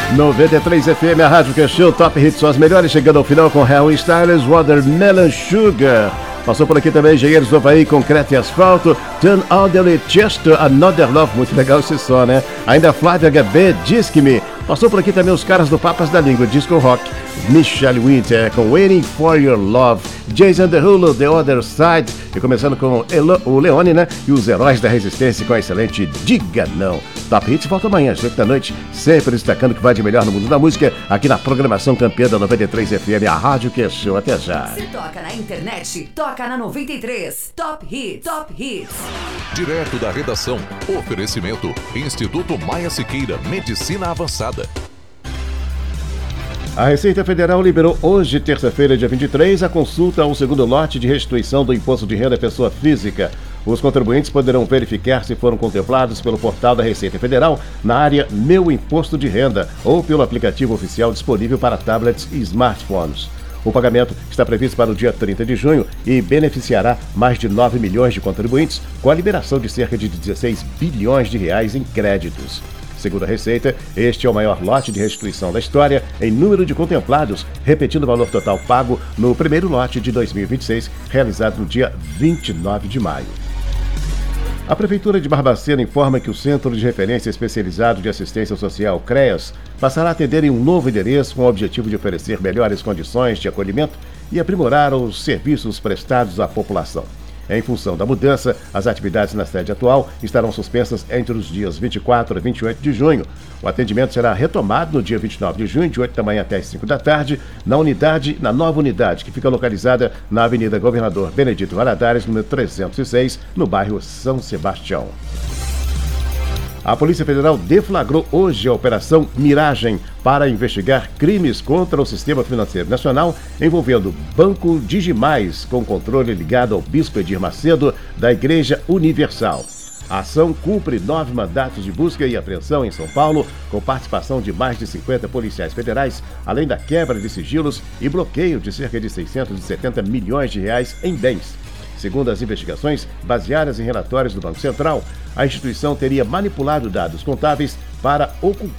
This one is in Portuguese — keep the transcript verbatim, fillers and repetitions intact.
noventa e três F M, a rádio que é show, Top Hits, são as melhores, chegando ao final com Harry Styles, Watermelon Sugar. Passou por aqui também Engenheiros do Havaí, Concreto e Asfalto, Turn Elderly Chester, Another Love, muito legal esse som, né? Ainda Flávia H B, Disque-me. Passou por aqui também os caras do Papas da Língua, Disco Rock, Michelle Winter com Waiting for Your Love, Jason Derulo, The Other Side, e começando com Elo, o Leone, né? E os Heróis da Resistência com a excelente Diga Não. Top Hits volta amanhã, às oito da noite, sempre destacando o que vai de melhor no mundo da música, aqui na programação campeã da noventa e três F M, a rádio que é show. Até já. Se toca na internet, toca na noventa e três. Top Hits, Top Hits. Direto da redação, oferecimento Instituto Maia Siqueira, Medicina Avançada. A Receita Federal liberou hoje, terça-feira, dia vinte e três, a consulta ao segundo lote de restituição do Imposto de Renda à Pessoa Física. Os contribuintes poderão verificar se foram contemplados pelo portal da Receita Federal na área Meu Imposto de Renda ou pelo aplicativo oficial disponível para tablets e smartphones. O pagamento está previsto para o dia trinta de junho e beneficiará mais de nove milhões de contribuintes, com a liberação de cerca de dezesseis bilhões de reais em créditos. Segundo a Receita, este é o maior lote de restituição da história em número de contemplados, repetindo o valor total pago no primeiro lote de dois mil e vinte e seis, realizado no dia vinte e nove de maio. A Prefeitura de Barbacena informa que o Centro de Referência Especializado de Assistência Social, CREAS, passará a atender em um novo endereço com o objetivo de oferecer melhores condições de acolhimento e aprimorar os serviços prestados à população. Em função da mudança, as atividades na sede atual estarão suspensas entre os dias vinte e quatro e vinte e oito de junho. O atendimento será retomado no dia vinte e nove de junho, de oito da manhã até as cinco da tarde, na unidade, na nova unidade, que fica localizada na Avenida Governador Benedito Valadares, número trezentos e seis, no bairro São Sebastião. A Polícia Federal deflagrou hoje a Operação Miragem para investigar crimes contra o sistema financeiro nacional envolvendo Banco Digimais, com controle ligado ao Bispo Edir Macedo, da Igreja Universal. A ação cumpre nove mandatos de busca e apreensão em São Paulo, com participação de mais de cinquenta policiais federais, além da quebra de sigilos e bloqueio de cerca de seiscentos e setenta milhões de reais em bens. Segundo as investigações, baseadas em relatórios do Banco Central, a instituição teria manipulado dados contábeis para ocultar